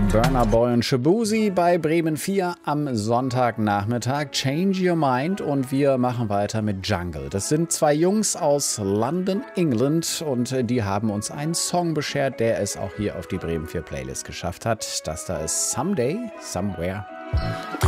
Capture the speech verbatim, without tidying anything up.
Burna Boy und Shaboozey bei Bremen vier am Sonntagnachmittag. Change Your Mind und wir machen weiter mit Jungle. Das sind zwei Jungs aus London, England und die haben uns einen Song beschert, der es auch hier auf die Bremen vier Playlist geschafft hat. Das da ist Someday, Somewhere.